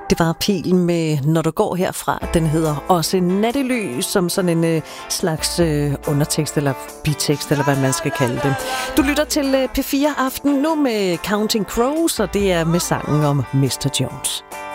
Det var pilen med Når du går herfra. Den hedder også Nattelys, som sådan en slags undertekst eller bitekst, eller hvad man skal kalde det. Du lytter til P4 Aften nu med Counting Crows, og det er med sangen om Mr. Jones.